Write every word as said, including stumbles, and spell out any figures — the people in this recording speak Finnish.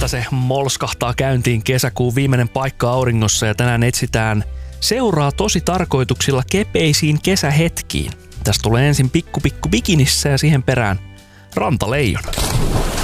että se molskahtaa käyntiin kesäkuun viimeinen paikka auringossa ja tänään etsitään seuraa tosi tarkoituksilla kepeisiin kesähetkiin. Tästä tulee ensin pikku pikku bikinissä ja siihen perään rantaleijona.